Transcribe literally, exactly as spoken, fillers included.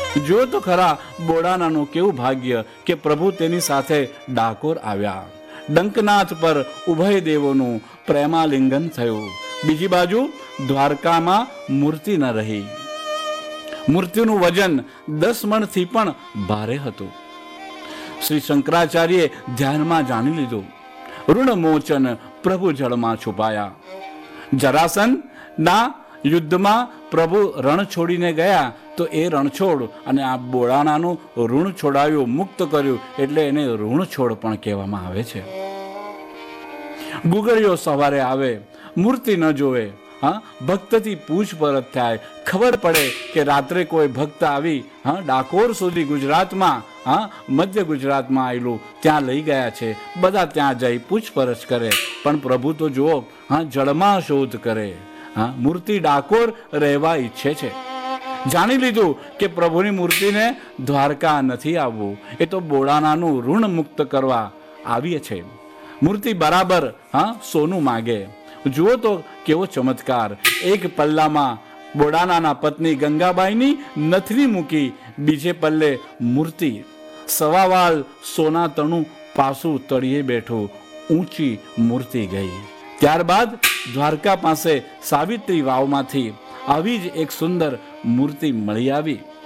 જો તો ખરા બોડાનાનું કેવું ભાગ્ય કે પ્રભુ તેની સાથે ડાકોર આવ્યા. ડંકનાથ પર ઉભય દેવોનું પ્રેમાલિંગન થયું. બીજી બાજુ દ્વારકામાં મૂર્તિ ન રહી. મૂર્તિનું વજન દસ મણથી પણ ભારે હતું. શ્રી શંકરાચાર્ય ધ્યાનમાં જાણી લીધું. ઋણમોચન પ્રભુ જળમાં છુપાયા. જરાસન ના યુદ્ધમાં પ્રભુ રણ છોડીને ગયા તો એ રણછોડ અને આ બોળાણાનું ઋણ છોડાયું, મુક્ત કર્યું, એટલે એને ઋણછોડ પણ કહેવામાં આવે છે. ગુગળીઓ સવારે આવે, મૂર્તિ ન જોવે, હા, ભક્તથી પૂછપરછ થાય, ખબર પડે કે રાત્રે કોઈ ભક્ત આવી, હા, ડાકોર સુધી ગુજરાતમાં, હા, મધ્ય ગુજરાતમાં આવેલું ત્યાં લઈ ગયા છે. બધા ત્યાં જઈ પૂછપરછ કરે, પણ પ્રભુ તો જુઓ, હા, જળમાં શોધ કરે. હા, મૂર્તિ ડાકોર રહેવા ઈચ્છે છે. જાણી લીધું કે પ્રભુની મૂર્તિને દ્વારકા નથી આવવું, એ તો બોળાનાનું ઋણ મુક્ત કરવા આવીએ છે. મૂર્તિ બરાબર, હા, સોનું માગે. જુઓ તો કેવો ચમત્કાર! એક પલ્લામાં બોડાનાના પત્ની ગંગાબાઈની નથની મૂકી, બીજે પલ્લે મૂર્તિ, સવાવાલ સોના તણું પાસું તળિયે બેઠું, ઊંચી મૂર્તિ ગઈ. ત્યારબાદ દ્વારકા પાસે સાવિત્રી વાવમાંથી આવી જ એક સુંદર મૂર્તિ મળી આવી.